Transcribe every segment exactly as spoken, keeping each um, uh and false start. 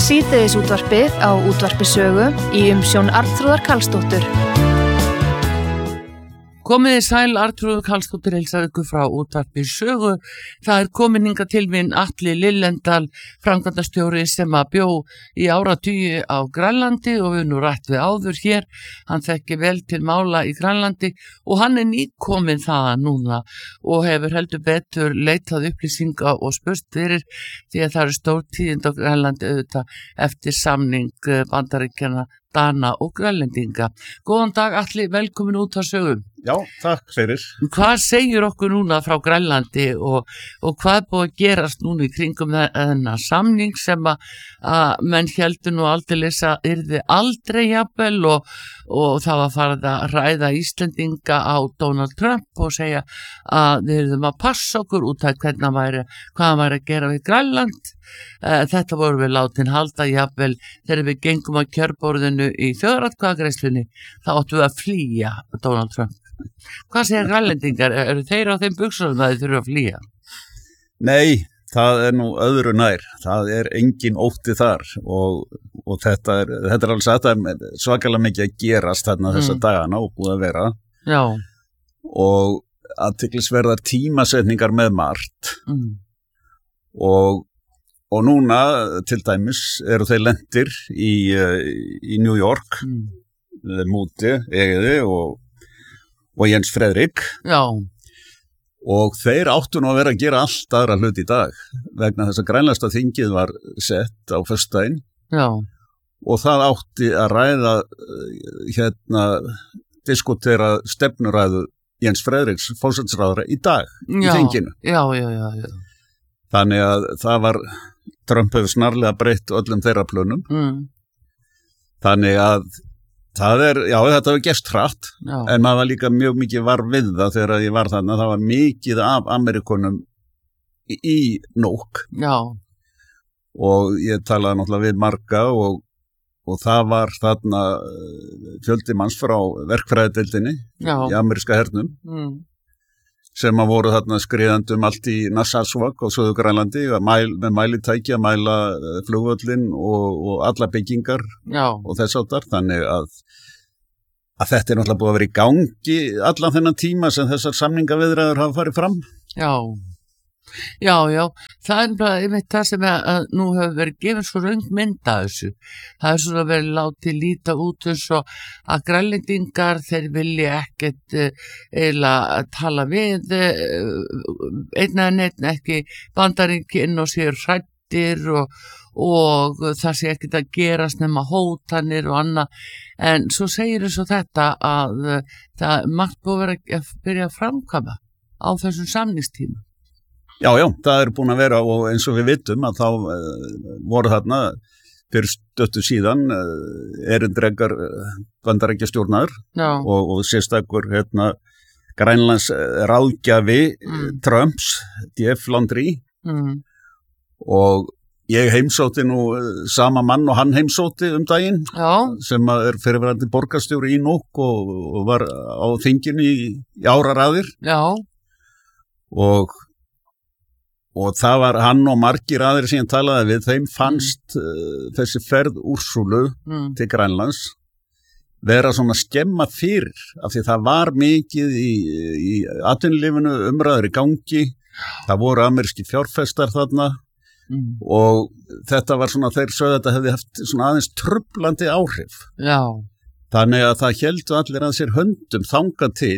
Síðdegisútvarpið á Útvarpi Sögu í umsjón Arnþrúðar Karlsdóttur. Komiði sæl, Arnþrúður Karlsdóttir heilsar ykkur frá Útvarpi Sögu. Það er komin hingað til minn Atli Lillendal, framkvæmdastjóri sem að bjó í áratugi á Grænlandi og við nú rætt við áður hér. Hann þekki vel til mála í Grænlandi og hann er nýkominn þaðan núna og hefur heldur betur leitað upplýsinga og spurst fyrir því að það eru stór tíðindi á Grænlandi auðvitað eftir samning Bandaríkjanna, Dana og Grænlendinga. Góðan dag Atli, velkomin út á Sögu. Já, takk fyrir. Hvað segir okkur núna frá Grænlandi og, og hvað er búið að gerast núna í kringum þennan samning sem að, að menn héldu nú aldeilis að yrði aldrei jafnvel og, og það var farið að ræða Íslendinga á Donald Trump og segja að við yrðum að passa okkur út af hvernig hann væri, hvað hann væri að gera við Grænland. Þetta voru við látin halda jafnvel þegar við gengum að kjörborðinu í þjóðaratkvæðagreiðslunni, þá áttum við að flýja Donald Trump. Hvað segir Grænlendingar? Eru þeir á þeim buxunum að þeir þurfa að flýja? Nei, það er nú öðru nær. Það er engin ótti þar og, og þetta er, þetta er alveg þetta er svakalega mikið að gerast þarna mm. þessa dagana og búið að vera. Já. Og athyglisverðar tímasetningar með margt mm. og Og núna, til dæmis, eru þeir lendir í, í New York, mm. Múti, Egiði og, og Jens Fredrik. Já. Og þeir áttu nú að vera að gera allt aðra hlut í dag, vegna þess að grænlenska þingið var sett á föstudaginn. Já. Og það átti að ræða, hérna, diskutera stefnuræðu Jens Fredriks forsætisráðherra í dag, já. Í þinginu. Já, já, já, já. Þannig að það var, Trump hefur snarlega breytt öllum þeirra plönum. Mm. Þannig að það er, já þetta hefur gerst hratt, já. En maður var líka mjög mikið var við það þegar ég var þarna, það var mikið af Amerikunum í, í nóg. Já. Og ég talaði náttúrulega við marga og, og það var þarna fjöldi manns frá verkfræðideildinni í ameríska hernum. Mm. sem að voru þarna skriðandum allt í Nassau-Svag og Suður Grænlandi mæl, með mælitæki að mæla flugvöllin og, og alla byggingar Já. Og þess áttar, þannig að, að þetta er náttúrulega búið að vera í gangi allan þennan tíma sem þessar samningaviðræður hafa farið fram. Já, já, já, það er bara einmitt það sem að, að nú hefur verið gefið svo röng mynd að þessu. Það er svona verið látið líta út eins og að Grænlendingar þeir vilja ekkert eiginlega uh, tala við uh, einn eða neitt ekki Bandaríkin og séu hræddir og, og það sé ekkert að gerast nema hótanir og annað. En svo segir þess að þetta að uh, það mátt búið vera að byrja að framkvæma á þessum samningstíma. Já, já, það er búin að vera og eins og við vitum að þá uh, voru þarna fyrir stöttu síðan uh, erindregar uh, Bandaríkjastjórnar og, og sérstakur hérna, Grænlands uh, ráðgjafi mm. Trumps, D F Landry mm. og ég heimsótti nú uh, sama mann og hann heimsótti um daginn já. Sem er fyrirverandi borgarstjóri í Nuuk og, og var á þinginu í, í áraraðir já. og Og það var hann og margir aðrir sem ég talaði við, þeim fannst mm. uh, þessi ferð Úrsúlu mm. til Grænlands vera svona skemma fyrir, af því það var mikið í, í atvinnulífinu umræður í gangi, það voru ameríski fjárfestar þarna mm. og þetta var svona, þeir sögðu að þetta hefði haft svona aðeins trublandi áhrif. Já. Þannig að það héldu allir að sér höndum þangað til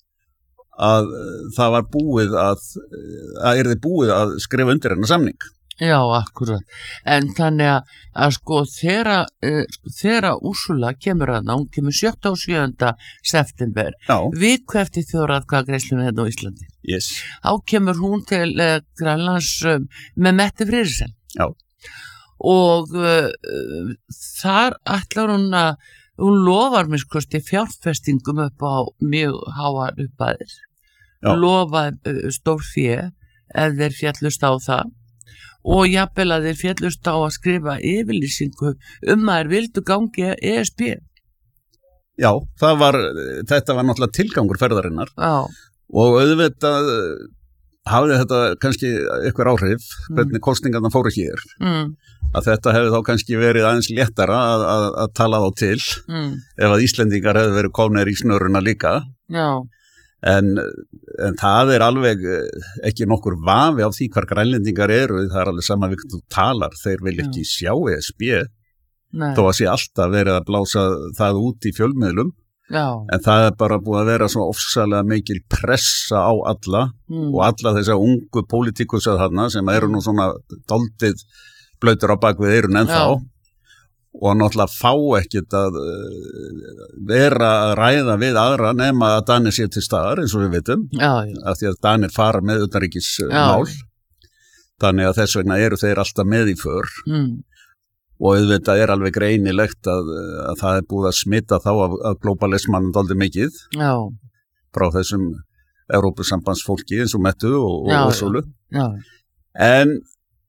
að það var búið að að yrði búið að skrifa undir hennar samning. Já, akkurat. En þannig að, að sko þegar uh, þegar Úrsúla kemur að hún kemur sjötta og sjöunda september, viku eftir þjóðaratkvæðagreiðsluna hérna á Íslandi. Yes. Þá kemur hún til uh, Grænlands um, með Mette Frederiksen. Já. Og uh, þar ætlar hún að hún lofar mér skosti fjárfestingum upp á mjög háar uppæðir. Lofa uh, stór fé ef þeir fjallust á það og jafnvel að þeir fjallust á að skrifa yfirlýsingu um að þeir vildu gangi E S B. Já, það var, þetta var náttúrulega tilgangur ferðarinnar. Já. Og auðvitað hafði þetta kannski einhver áhrif, hvernig kosningarna fóru hér, mm. að þetta hefði þá kannski verið aðeins léttara að, að, að tala þá til, mm. ef að Íslendingar hefði verið komnir í snöruna líka. Já. En, en það er alveg ekki nokkur vafi á því hvar grænlendingar eru, það er alveg sama við þú talar, þeir vil ekki sjá E S B, Nei. þó að sé alltaf verið að blása það út í fjölmiðlum, Já. en það er bara búið að vera svo ofsalega mikil pressa á alla mm. og alla þessar ungu pólitíkusar þarna sem eru nú svona daldið blautur á bak við eyrun ennþá. Já. Og náttúrulega fá ekkert að vera að ræða við aðra nema að Danir sé til staðar eins og við vitum, já, já. af því að Danir fara með utanríkismál, þannig að þess vegna eru þeir alltaf með í för mm. og auðvitað er alveg greinilegt að, að það er búið að smita þá af, af globalismanum dálítið mikið já. frá þessum Evrópusambandsfólki eins og Mettu og, já, og Sólu, já. En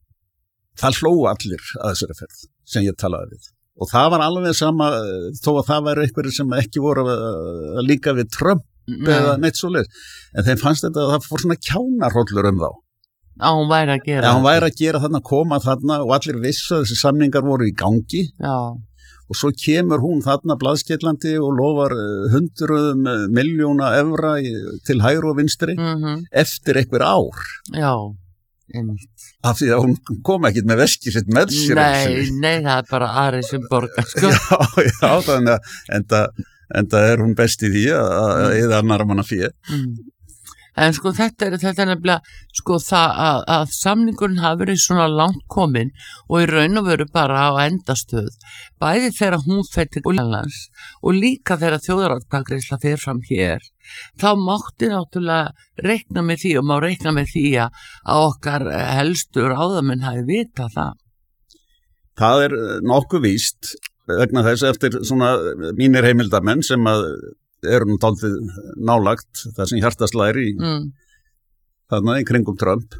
það hlóu allir að þessari ferð sem ég talaði við. Og það var alveg sama, þó að það væri einhverjir sem ekki voru að líka við Trump Nei. Eða neitt svoleiðis. En þeim fannst þetta að það fór svona kjánarhrollur um þá. Að hún væri að gera. Að hún væri að gera þarna, koma þarna og allir vissu að þessi samningar voru í gangi. Já. Og svo kemur hún þarna blaðskellandi og lofar hundruðum miljóna evra til hægri og vinstri mm-hmm. eftir einhver ár. Já. Einmitt. Af því að hún kom ekkert með veskið sitt með sér. Nei, nei, það er bara aðri sem borgar, sko. Já, já, þannig að enda, enda er hún best í því að eða annar manna fyrir. Mm. En sko þetta er, þetta er nefnilega, sko það að, að samningurinn hafi verið svona langt kominn og í raun og veru bara á endastöð, bæði þegar hún fer til Grænlands og líka þegar þjóðaratkvæðagreiðsla fer fram hér, þá mátti náttúrulega reikna með því og má reikna með því að okkar helstu ráðamenn hafi vitað það. Það er nokkuð víst vegna þess eftir svona mínir heimildamenn sem að eru nú dálítið nálagt það sem hjartaslæðir í mm. þarna í kringum Trump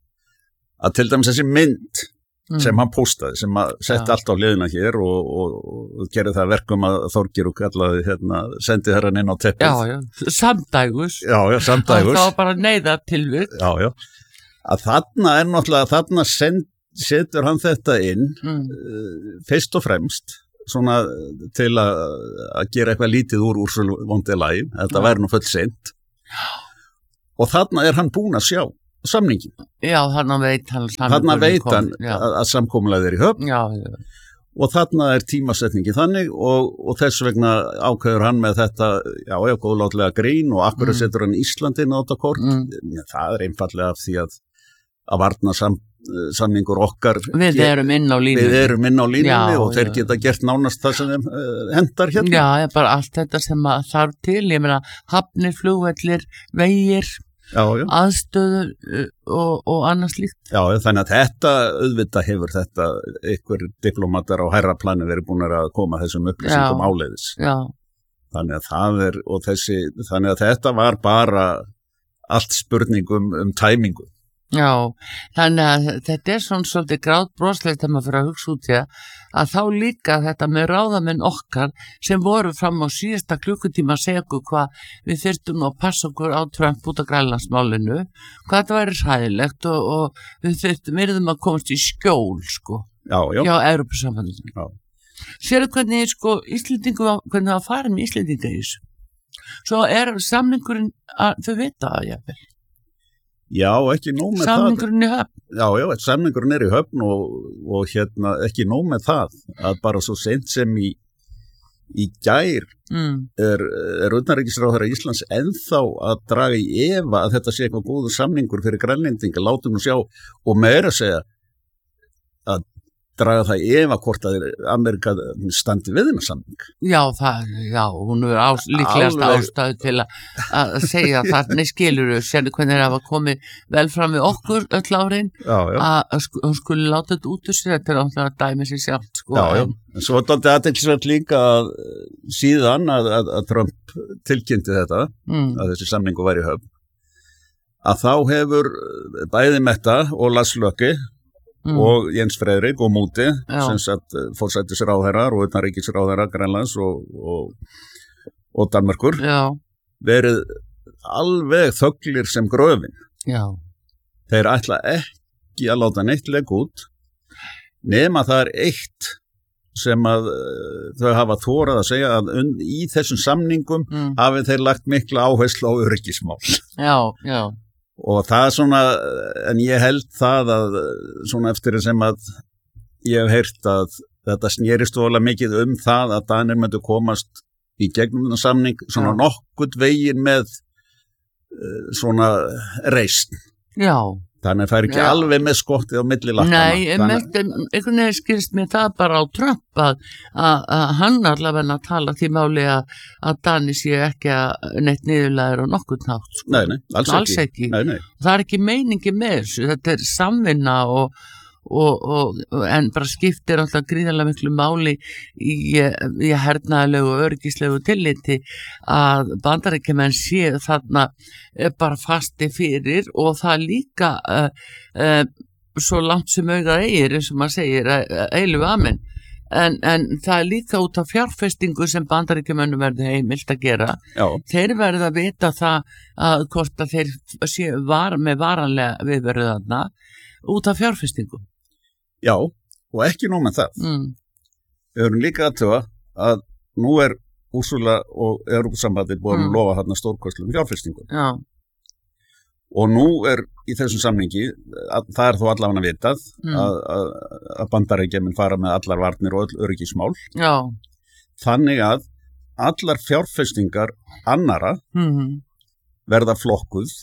að til dæmis þessi mynd mm. sem hann postaði, sem að setja allt á liðina hér og, og, og gerði það verkum að Þorgeir og kallaði hérna, sendi herran inn á teppið. Já, já, samdægus. Já, já, samdægus. Það var bara neyða tilvik. Já, já. Að þarna er náttúrulega, þarna send, setur hann þetta inn mm. uh, fyrst og fremst svona til að, að gera eitthvað lítið úr Úrsulu von der Leyen, þetta væri nú full seint og þarna er hann búinn að sjá samningin. Já, þarna veit hann þarna veit hann að, að samkomulagið er í höfn já, já. og þarna er tímasetningi þannig og, og þess vegna ákveður hann með þetta, já, já, góðlátlega grín og akkur mm. setur hann Íslandi inn á þetta kort, mm. það er einfallega af því að að varna sam samningur okkar við erum inn á línunni við erum inn á línunni já, og þeir já. Geta gert nánast það sem þeim uh, hendar hérna já, bara allt þetta sem að þarf til ég meina hafnir, flugvellir, vegir já, já. aðstöður uh, og, og annars líkt já, þannig að þetta auðvitað hefur þetta einhver diplomatar á hærra plani verið búin að koma þessum upplýsingum áleiðis já. Þannig að það er og þessi, þannig að þetta var bara allt spurningum um tæmingu. Já, þannig að þetta er svona svolítið grátbroslegt þegar maður fyrir að hugsa út í það að þá líka þetta með ráðamenn okkar sem voru fram á síðasta klukkutíma að segja okkur hvað við þyrftum nú að passa okkur á Trump út af Grænlandsmálinu, hvað þetta væri hræðilegt og, og við þyrftum yrðum að komast í skjól sko, já, já. Já, Evrópusambandinu. Já. Sérðu hvernig sko Íslendingu, hvernig það farið með Íslendinga í þessu? Svo er samningurinn að þau vita að ég vel. Já, ekki nóg með samningurinn það. Samningurinn í höfn. Já, já, samningurinn er í höfn og, og hérna ekki nóg með það að bara svo seint sem í, í gær mm. er, er utanríkisráðherra Íslands ennþá að draga í efa að þetta sé eitthvað góður samningur fyrir grænlendinga, látum nú sjá og meira að segja að draga það í efa hvort að Amerika standi við hennar samning. Já, það, já, hún er ás, líklegast ástæðu til að, að segja þannig skilur þau, sérðu hvernig það var komið vel fram við okkur öll árin já, já. að hún skulle láta þetta út úr sér, þetta er áttaf að dæmi sér sjálft. Sko, já, já, en svo er þetta aðeinsvært líka að, síðan að, að, að Trump tilkynnti þetta, mm. að þessi samningu væri í höfn, að þá hefur bæði Metta og Lars Løkke Mm. og Jens Fredrik og Múti sem satt forsætisráðherrar og utanríkisráðherrar Grænlands og, og, og Danmerkur Já. verið alveg þöglir sem gröfin Já. þeir ætla ekki að láta neitt legg út nema það er eitt sem að uh, þau hafa þórað að segja að un, í þessum samningum mm. hafi þeir lagt mikla áherslu á öryggismál. Já, já. Og það er svona, en ég held það að svona eftir sem að ég hef heyrt að þetta snerist vola mikið um það að Danir myndu komast í gegnum þennan samning svona já. Nokkurt veginn með uh, svona reisn. Já. Þannig að það er ekki já. Alveg með skottið á milli lappana. Nei, Þannig... einhvern veginn skilst mér það bara á Trump að, að, að hann allavega tala því máli að, að Dani sé ekki að neitt niðurlæður á nokkurn hátt. Sko. Nei, nei, alls, alls ekki. ekki. Nei, nei. Það er ekki meiningi með þessu, þetta er samvinna og, og, og en bara skiptir alltaf gríðarlega miklu máli í, í hernaðarlegu og örgislegu tilliti að Bandaríkjamenn séu þarna bara fasti fyrir og það líka uh, uh, svo langt sem augað eigir eins og maður segir eilu amen en, en það er líka út af fjárfestingu sem Bandaríkjamönnum verður heimilt að gera Já. Þeir verður að vita það að hvort að þeir séu var, með varanlega viðverðu þarna út af fjárfestingu Já, og ekki nú með það mm. Við höfum líka að tjóða að nú er Úrsula og Evrópusambandið búin að mm. lofa þarna stórkostlum fjárfestingum. Já. Og nú er í þessum samningi, að, það er þó allavega vitað mm. að, að, að Bandaríkjamenn fara með allar varnir og öll öryggismál. Já. Þannig að allar fjárfestingar annara mm. verða flokkuð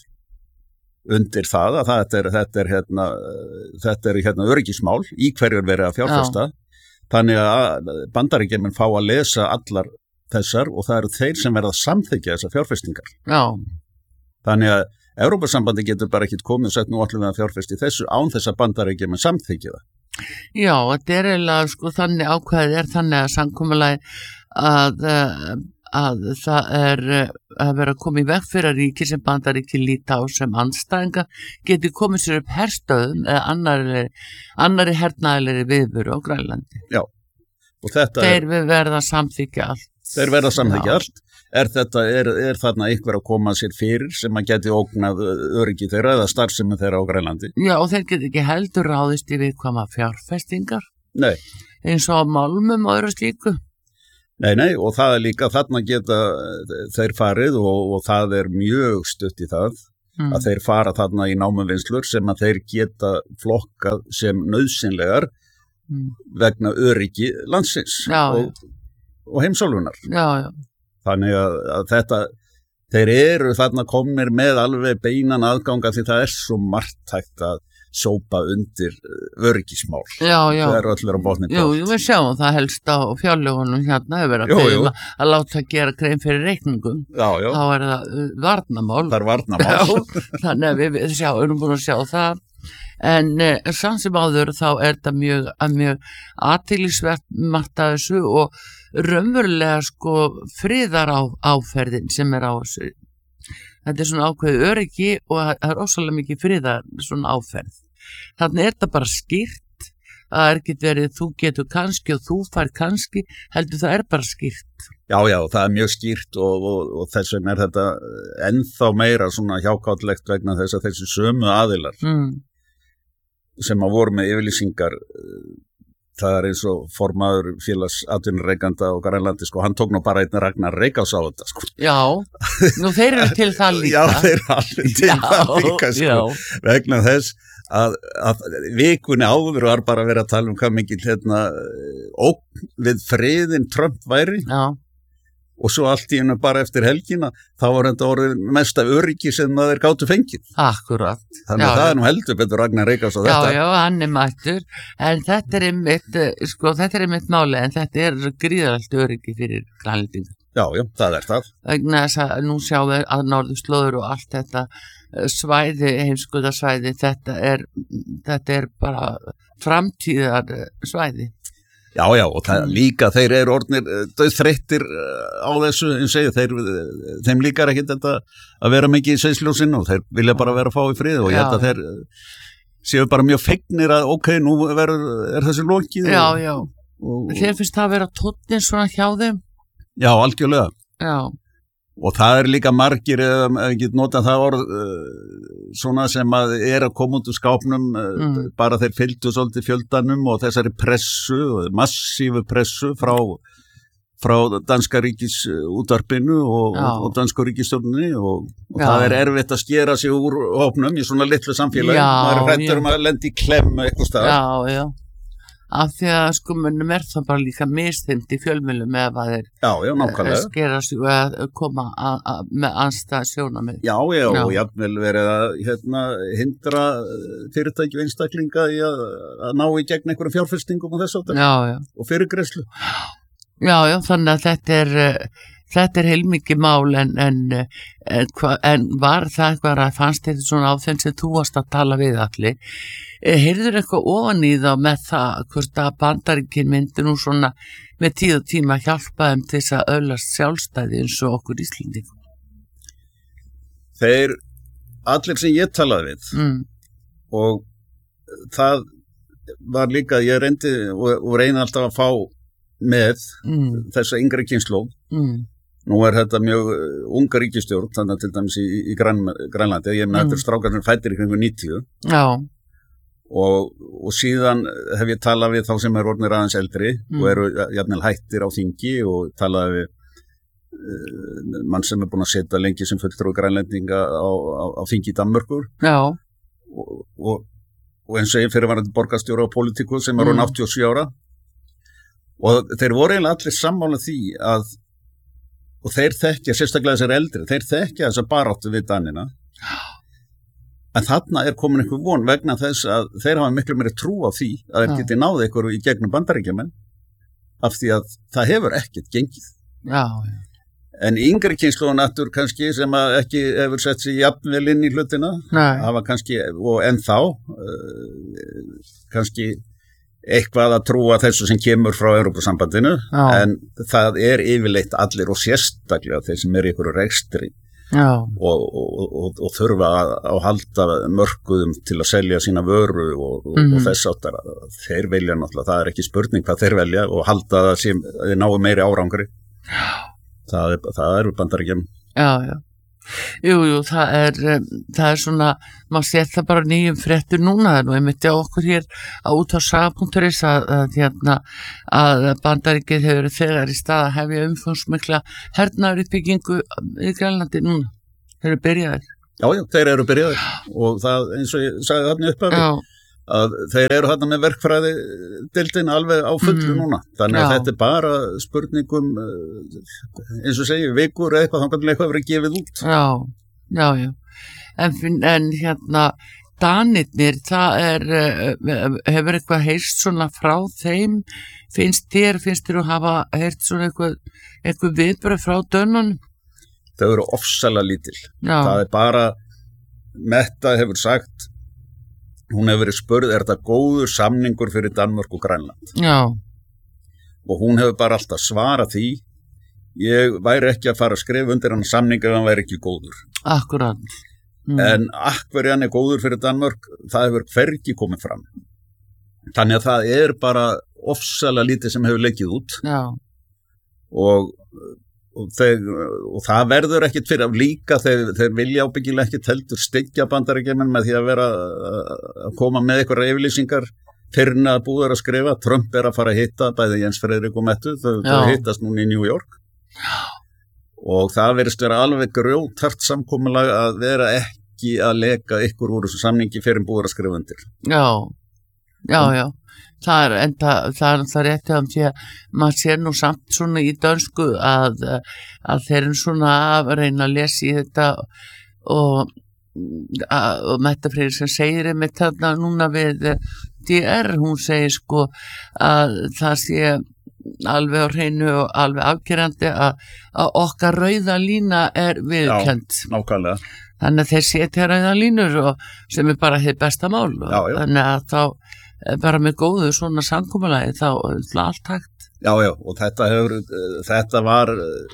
undir það að þetta er, þetta er, hérna, þetta er hérna, öryggismál í hverju er verið að fjárfesta. Já. Þannig að Bandaríkjamenn fá að lesa allar þessar og það eru þeir sem verða að samþykja þessar fjárfestingar. Já. Þannig að Evrópusambandi getur bara ekkert komið og sett nú allir við að fjárfesti þessu án þess að Bandaríkjamenn samþykja það. Já, þetta er eiginlega sko þannig ákvæðið er þannig að samkomulagi að, að það er að vera að koma í veg fyrir að ríki sem Bandaríki líta á sem andstæðinga geti komið sér upp herstöðum eða annari, annari hernaðilegri viðveru á Grænlandi. Já. Og þetta Þeir er, verða að samþykja allt. Þeir verða að samþykja allt. Er, þetta, er, er þarna einhver að koma sér fyrir sem að geti ógnað öryggi þeirra eða starfsemi þeirra á Grænlandi? Já, og þeir geti ekki heldur ráðist í viðkvæma fjárfestingar. Nei. Eins og á málmum og öðru slíku. Nei, nei, og það er líka, þarna geta þeir farið og, og það er mjög stutt í það mm. að þeir fara þarna í námuvinnslur sem að þeir geta flokkað sem nauðsynlegar mm. vegna öryggi landsins já, og, og heimsálfunar. Já, já. Þannig að, að þetta, þeir eru þarna komnir með alveg beinan aðganga því það er svo margt hægt að sópa undir öryggismál. Já, já. Það eru allir á botni. Jú, jú, við sjáum það helst á fjárlögunum hérna hefur verið að tegum að, að láta gera grein fyrir reikningum. Já, já. Þá er það varnarmál. Það er varnarmál. Já, þannig að við, við sjá, erum búin að sjá það. En eh, samt sem áður þá er þetta mjög, mjög athyglisvert margt að þessu og raunverulega sko friðar á, áferðin sem er á þessu. Þetta er svona ákveðið öryggi og það er ósvalega mikið friðar svona áferð. Þannig er þetta bara skýrt að það er ekki verið þú getur kannski og þú fær kannski, heldur það er bara skýrt. Já, já, það er mjög skýrt og, og, og þess vegna er þetta ennþá meira svona hjákátlegt vegna þess að þessi sömu aðilar mm. sem að voru með yfirlýsingar. Það er eins og formaður félags atvinnureikanda og Grænlandi, sko, hann tók nú bara einn Ragnar Reykjás á þetta, sko. Já, nú þeir eru til það líka. Já, þeir eru allir til já, það líka, sko, já. Vegna þess að, að vikunni áður var bara verið að tala um hvað mikið hérna ógn við friðin Trump væri. Já. Og svo allt í hennu bara eftir helgina, þá var þetta orðið mesta öryggi sem það er gátu fengið. Akkurat. Þannig að það er nú heldur betur Ragnar Reykjás á þetta. Já, já, hann er mættur, en þetta er einmitt, sko, þetta er einmitt máli, en þetta er gríðarlegt öryggi fyrir Grænlendinga. Já, já, það er það. Vegna þess að nú sjáum við að norðurslóður og allt þetta svæði, heimskautasvæði, þetta er, þetta er bara framtíðar svæði. Já, já, og það, líka þeir eru orðnir dauðþreyttir á þessu, eins og þeir, þeim líkar ekki þetta að vera mikið í seisljósinn og þeir vilja bara vera að fá í frið og ég held að þeir séu bara mjög fegnir að ok, nú verður, er þessi lokið. Já, já, og, þeir finnst það að vera tónnin svona hjá þeim. Já, algjörlega. Já. og það er líka margir, ef ég get notað það orð, svona sem að er að koma út úr skápnum, mm. bara þeir fylgdu svolítið fjöldanum og þessari pressu, massífu pressu frá, frá danska ríkis útvarpinu og, og dansku ríkisstjórninni og, og það er erfitt að skera sig úr hópnum í svona litlu samfélagi, maður er hrættur um að lenda í klemmu eitthvað staðar. Já, já. Af því að sko mönnum er það bara líka misþynd í fjölmiðlum ef að þeir já, já, nákvæmlega. skera sig að koma að, að, með anstað sjónamið. Já, já, já, og jafnvel verið að hérna, hindra fyrirtæki og einstaklinga í að, að ná í gegn einhverjum fjárfestingum og þess aftur og fyrirgreiðslu. Já, já, þannig að þetta er, þetta er heilmikið mál en, en, en, en var það eitthvað að fannst þetta svona á þeim sem þú varst að tala við allir? Heyrður eitthvað ofan í þá með það hvort að Bandaríkin myndi nú svona með tíð og tíma hjálpa þeim til þess að öðlast sjálfstæði eins og okkur Íslendingum? Þeir, allir sem ég talaði við mm. og það var líka, ég reyndi og, og reyna alltaf að fá með mm. þessa yngri kynslóð. Mm. Nú er þetta mjög unga ríkisstjórn, þannig að til dæmis í, í Grænn, Grænlandi, ég meina mm. þetta er strákar sem fættir í kringu níutíu. Já. Og, og síðan hef ég talað við þá sem er orðnir aðeins eldri mm. og eru jafnvel hættir á þingi og talaði við uh, mann sem er búin að setja lengi sem fulltrúi grænlendinga á, á, á þingi í Danmörkur og, og, og eins og ég fyrirvarandi borgarstjóra og politikus sem er orðin mm. áttatíu og sjö ára og þeir voru eiginlega allir sammála því að og þeir þekkja, sérstaklega þessar eldri þeir þekkja þess að baráttu við Danina. En þarna er komin einhver von vegna þess að þeir hafa miklu meiri trú á því að þeir geti náð einhverju í gegnum Bandaríkjamenn af því að það hefur ekkert gengið. Já, já. En yngri kynslóðan aftur kannski sem að ekki hefur sett sig jafnvel inn í hlutina, hafa kannski, og ennþá, uh, kannski eitthvað að trúa þessu sem kemur frá Evrópusambandinu, en það er yfirleitt allir og sérstaklega þeir sem er í einhverju rekstri. Og, og, og, og þurfa að, að halda mörkuðum til að selja sína vöru og, og, mm. og þess áttar þeir velja náttúrulega, það er ekki spurning hvað þeir velja og halda það sem þeir náu meiri árangri það er, það er Bandaríkjamenn. Já, já. Jú, jú, það er, það er svona, maður sér það bara nýjum fréttur núna, það er nú einmitt á okkur hér á út á saga punktur is að, að, hérna, að Bandaríkið hefur þegar í stað að hefja umfangsmikla hernaðaruppbyggingu í Grænlandi núna, þeir eru byrjaðir. Já, já, þeir eru byrjaðir og það, eins og ég sagði þarna upp af því, að þeir eru þarna með verkfræði deildin alveg á fullu mm. núna, þannig að já. Þetta er bara spurningum eins og segi, vikur eða eitthvað, þá kannski eitthvað verið gefið út. Já, já, já, en, en hérna Danirnir, það er, hefur eitthvað heyrst svona frá þeim, finnst þér, finnst þér að hafa heyrst svona eitthvað, eitthvað viðbröð frá dönunum? Þau eru ofsalega lítil, já. Það er bara, Metta hefur sagt, hún hefur verið spurð, er þetta góður samningur fyrir Danmörk og Grænland? Já. Og hún hefur bara alltaf svarað því, ég væri ekki að fara að skrifa undir hann samning ef hann væri ekki góður. Akkurat. Mm. En akkur hann er góður fyrir Danmörk, það hefur hvergi komið fram. Þannig að það er bara ofsalega lítið sem hefur leikið út. Já. Og Og, þeir, og það verður ekkit fyrir líka þeir, þeir vilja ábyggilega ekkit heldur styggja Bandaríkjamenn með því að vera að koma með eitthvað yfirlýsingar fyrir að búið að skrifa. Trump er að fara að hitta bæði Jens Friðrik og Mettu, þau, þau hittast núna í New York. Já. Og það verðist vera alveg grjótart samkomulag að vera ekki að leka ykkur úr þessu samningi fyrir búið að skrifa undir. Já, já, já. Það er enda, það er það rétt að því að maður sér nú samt svona í dönsku að, að þeir eru svona að reyna að lesa í þetta og, að, og Metta Freyriksson segir einmitt þarna núna við D R, hún segir sko að það sé alveg á hreinu og alveg afgerandi að, að okkar rauða lína er viðurkennd. Já, nákvæmlega. Þannig að þeir setja rauða línur og sem er bara þið besta mál og já, já. Þannig að þá bara með góðu svona samkomulagi þá er allt hægt. Já, já, og þetta hefur, þetta var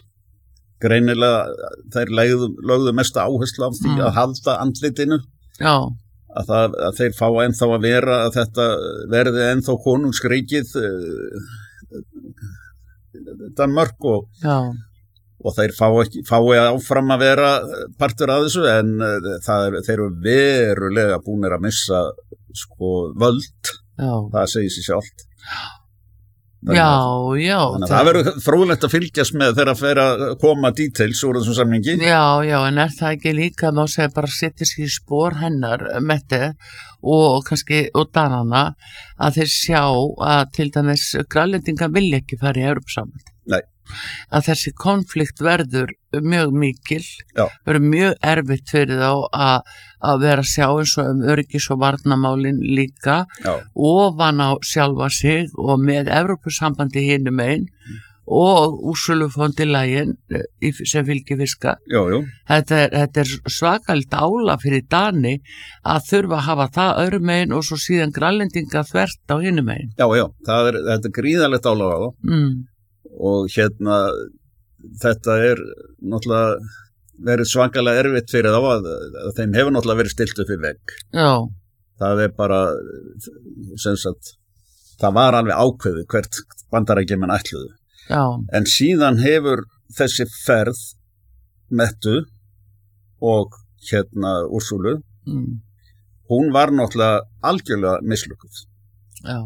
greinilega, þeir lögðu, lögðu mesta áherslu af því mm. að halda andlitinu. Já. Að, það, að þeir fá ennþá að vera, að þetta verði ennþá konungsríkið Danmörk og, og þeir fá ekki, fái áfram að vera partur af þessu en það er, þeir eru verulega búnir að missa sko völd, já. Það segir sér sjálft. Þannig já, já. Þannig að það verður fróðlegt að fylgjast með þegar að fer að koma details úr þessum samningi. Já, já, en er það ekki líka, má segja bara setja sér í spór hennar Mette og kannski og Danana að þeir sjá að til dæmis Grænlendingar vilja ekki fara í Evrópusambandið. Nei. Að þessi konflikt verður mjög mikil, já. Verður mjög erfitt fyrir þá að, að vera að sjá eins og um öryggis- og varnarmálin líka já. Ofan á sjálfa sig og með Evrópusambandi hinum einn mm. og Ursula von der Leyen sem fylgir fiska. Jú, jú. Þetta er, þetta er svakalt ála fyrir Dani að þurfa að hafa það öðrum einn og svo síðan Grænlendinga þvert á hinum einn. Já, já, það er, þetta er gríðarlegt ála á það. Mm. Og hérna þetta er náttúrulega verið svakalega erfitt fyrir þá að, að þeim hefur náttúrulega verið stilt upp í vegg. Já. Það er bara sem sagt, það var alveg ákveðið hvert Bandaríkjamenn ætluðu. Já. En síðan hefur þessi ferð Mettu og hérna Úrsúlu mm. hún var náttúrulega algjörlega mislukkuð. Já.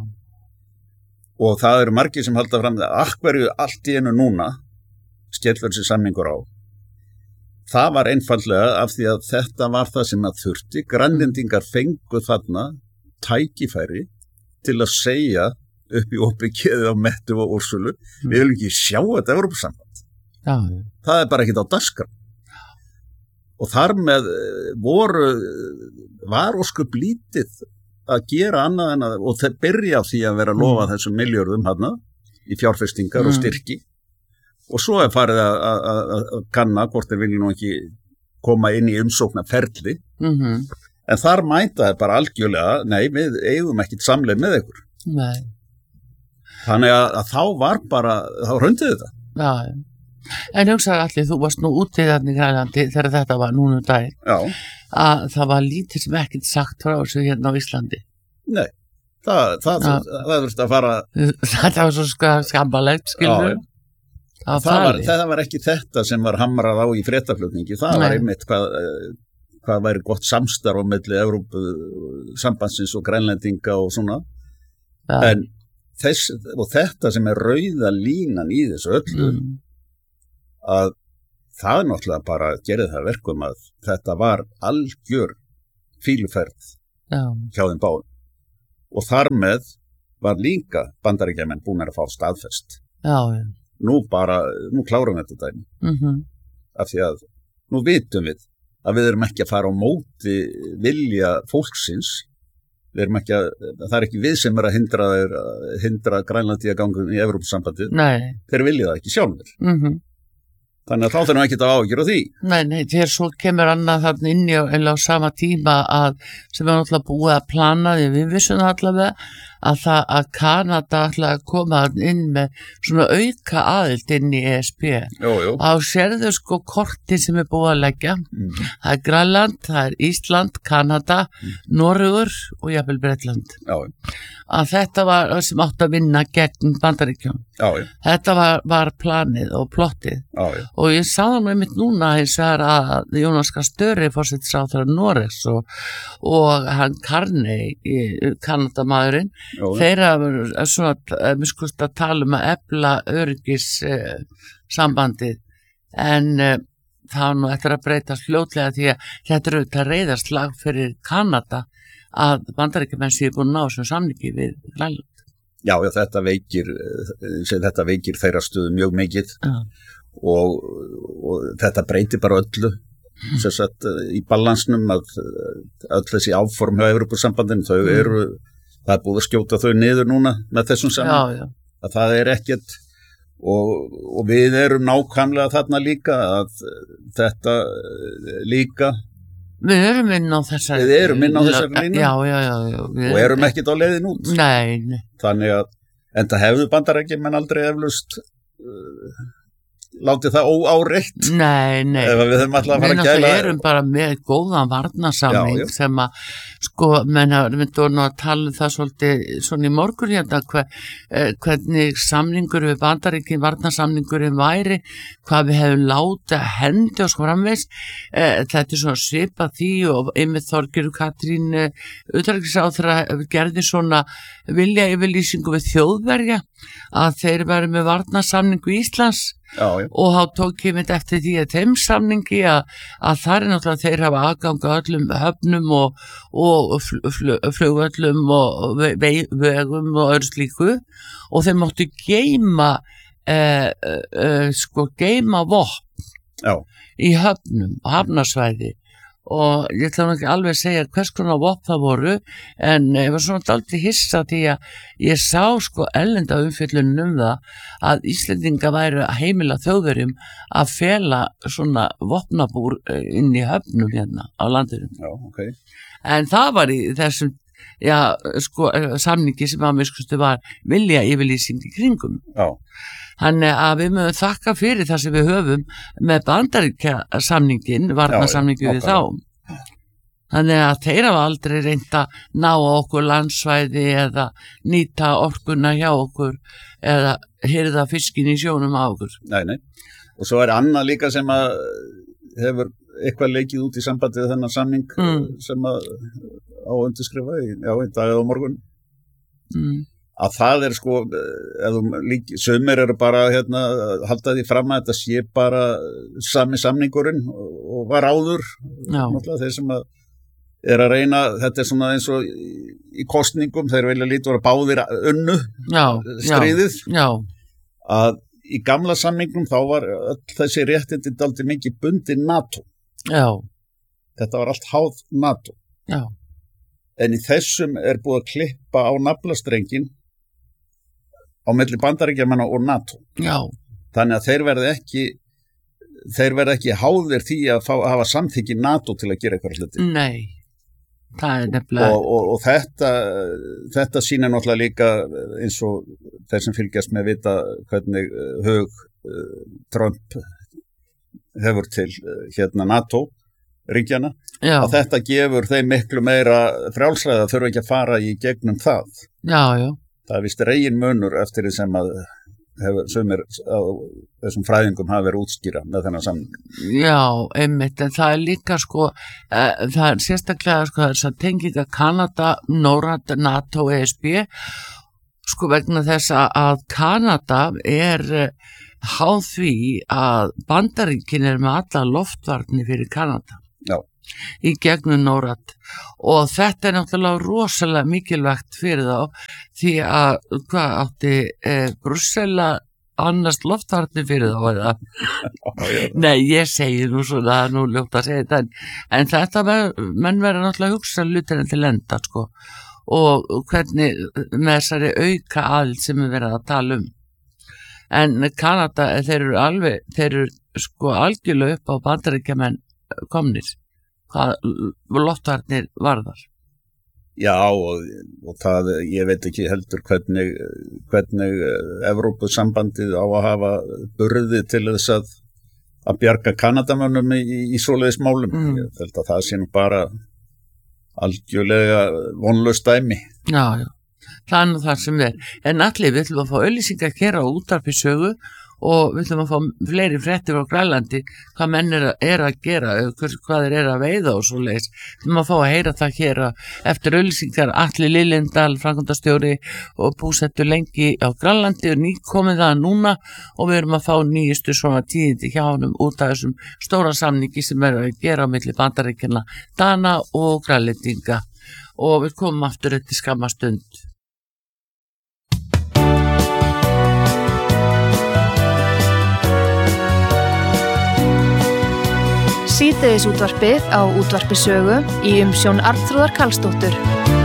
Og það eru margir sem halda fram að akkverju allt í einu núna skellur þessi samningur á. Það var einfaldlega af því að þetta var það sem að þurfti. Grænlendingar fengu þarna tækifæri til að segja upp í opið á Mettu og Úrsulu. Mm. Við viljum ekki sjá þetta Evrópusamband. Já. Það er bara ekkert á dagskrá. Og þar með voru, var ósköp lítið að gera annað en að, og þeir byrja á því að vera að lofa mm. þessum miljörðum hérna í fjárfestingar mm. og styrki og svo er farið að, að, að kanna hvort þeir vilja nú ekki koma inn í umsókna ferli mm-hmm. en þar mæta þeir bara algjörlega, nei við eigum ekkit samleið með ykkur. Nei. Þannig að, að þá var bara, þá hröndið þetta. Já, en hugsaðu allir, þú varst nú úti þarna í Grænlandi þegar þetta var núna um daginn. Já. Að það var lítið sem ekkert sagt frá þessu hérna á Íslandi. Nei, það, það, það, það verðist að fara... Þetta var svo skambalegt, skilur við. Það, það, var, það var ekki þetta sem var hamrað á í fréttaflutningi, það Nei. Var einmitt hvað, hvað væri gott samstarf á milli Evrópu, sambandsins og Grænlendinga og svona. Ja. En þess, og þetta sem er rauða línan í þessu öllu, mm. að það náttúrulega bara gerði það verkum að þetta var algjör fíluferð Já. Hjá þeim báðum. Og þar með var líka Bandaríkjamenn búin að fá staðfest. Já, já. Nú bara, nú klárum við þetta dæmi. Mm-hmm. Af því að nú vitum við að við erum ekki að fara á móti vilja fólksins. Við erum ekki að, það er ekki við sem er að hindra, þeir, hindra Grænlandi að ganga í Evrópusambandið. Nei. Þeir vilja það ekki sjálfur. Mhm. Þannig að þá þurfum við ekki að áhyggjur á því. Nei, nei, þegar svo kemur annað þarna inn í á sama tíma að sem við náttúrulega búið að plana því við vissum allavega að það að Kanada ætlaði að koma inn með svona auka aðild inn í E S B. Jú, jú. Þá sérðu sko kortin sem er búið að leggja. Mm. Það er Grænland, það er Ísland, Kanada, mm. Noregur og jafnvel Bretland. Já. Að þetta var sem átt að vinna gegn Bandaríkjum. Já, já. Þetta var, var planið og plottið. Já, já. Og ég sá það með mitt núna hins vegar að Jónas Gahr Støre forsætisráðherra Noregs og, og hann Carney, Kanadamaðurinn, þeir hafa svona miskust að tala um að efla öryggis eh, sambandið en eh, það var nú eftir að breyta fljótlega því að þetta eru þetta reyðast lag fyrir Kanada að Bandaríkjamenn séu búin að ná þessum samningi við Grænland. Já, já, þetta veikir þetta veikir þeirra stöðu mjög mikið ja. og, og þetta breytir bara öllu mm. þess að í balansnum að öll þessi áform hjá Evrópusambandinu, þau mm. eru það er búið að skjóta þau niður núna með þessum saman, já, já. Að það er ekkert og, og við erum nákvæmlega þarna líka að þetta líka Við erum inn á þessari Við erum inn á þessari línu já, já, já, já, og erum ekkert á leiðin út. Nei, nei. Þannig að, en það hefðu Bandaríkjamenn aldrei eflaust uh, látið það óáreitt. Nei, nei. Ef við höfum alltaf að fara að gæla. Við erum bara með góðan varnarsamning sem að, sko, menn að við vorum að tala um það svolítið svona í morgun hérna, hver, eh, hvernig samningur við Bandaríkin, varnarsamningurinn væri, hvað við hefum látið að hendi og sko framvegs. Eh, þetta er svona svipað því og einmitt Þorgerður Katrín eh, utanríkisráðherra gerði svona vilja yfirlýsingu við Þjóðverja að þeir væru með varnarsamningu Íslands. Já, já. Og þá tók ég mynd eftir því að þeim samningi að, að það er náttúrulega þeir hafa aðganga öllum höfnum og, og fl, fl, flugöllum og ve, vegum og öðru slíku og þeir máttu geima eh, eh, sko geima vopn já. Í höfnum, hafnarsvæði og ég ætla nú ekki alveg að segja hvers konar vopn það voru en ég var svona dálítið hissa því að ég sá sko erlenda umfjöllun um það að Íslendinga væru að heimila Þjóðverjum að fela svona vopnabúr inn í höfnum hérna á landinu. Já, okay. En það var í þessum já, sko, samningi sem að miskustu var vilja yfirlýsing í kringum. Já. Þannig að við mögum þakka fyrir það sem við höfum með Bandaríkjasamningin, varnarsamningi við þá. Þannig að þeir hafa aldrei reynt að ná okkur landsvæði eða nýta orkuna hjá okkur eða hirða fiskin í sjónum á okkur. Nei, nei. Og svo er annað líka sem að hefur eitthvað leikið út í sambandið þennan samning mm. sem að á undirskrifa í, já, í dag eða á morgun. Mm. Að það er sko, sömur eru bara hérna, halda því fram að þetta sé bara sami samningurinn og var áður. Þeir sem að er að reyna, þetta er svona eins og í, í kostningum, þeir vilja lítið vera báðir unnu já, stríðið. Já, já. Að í gamla samningnum þá var öll þessi réttindi dálítið mikið bundin NATO. Já. Þetta var allt háð NATO. Já. En í þessum er búið að klippa á naflastrengin á milli Bandaríkjamanna og NATO. Já. Þannig að þeir verði ekki þeir verði ekki háðir því að fá, hafa samþykki NATO til að gera eitthvað hluti. Nei, það er nefnilega og, og, og þetta þetta sýnir náttúrulega líka eins og þeir sem fylgjast með vita hvernig hug uh, Trump hefur til uh, hérna NATO ríkjana, já. Að þetta gefur þeim miklu meira frjálsræði að þurfa ekki að fara í gegnum það. Já, já. Það er vist regin munur eftir því sem að hefur sumir á þessum fræðingum hafa verið útskýra með þennan samning. Já, einmitt, en það er líka sko, e, það er sérstaklega sko þess að tenginga Kanada, NORAD, NATO, E S B, sko vegna þess að Kanada er háð því að Bandaríkin er með alla loftvarnir fyrir Kanada. Já. Í gegnum NORAD og þetta er náttúrulega rosalega mikilvægt fyrir þá því að hvað átti e, Brussel að annast loftvarnir fyrir þá eða nei, ég segi nú svona nú ljótt að segja þetta en, en þetta ver, menn verður náttúrulega að hugsa hlutina til enda sko og hvernig með þessari auka aðild sem við verðum að tala um en Kanada þeir eru alveg þeir eru sko algjörlega upp á Bandaríkjamenn komnir hvað loftvarnir varðar. Já og, og það, ég veit ekki heldur hvernig, hvernig Evrópusambandið á að hafa burði til þess að, að bjarga Kanadamönnum í, í svoleiðis málum. Mm. Ég held að það sé nú bara algjörlega vonlaust dæmi. Já, já, það er nú það sem er. En allir við ætlum að fá auglýsingar hér á Útvarpi Sögu og við ætlum að fá fleiri fréttir á Grænlandi hvað menn er, er að gera hvað þeir eru að veiða og svo leiðis við ætlum að fá að heyra það hér eftir auglýsingar Atli Lillendal, framkvæmdastjóri og búsettur lengi á Grænlandi og nýkomið það núna og við erum að fá nýjustu svona tíðindi hjá honum út af þessum stóra samningi sem er að gera á milli Bandaríkjanna, Dana og Grænlendinga og við komum aftur eftir skamma stund. Síðdegisútvarpið á Útvarpi Sögu í umsjón Arnþrúðar Karlsdóttur.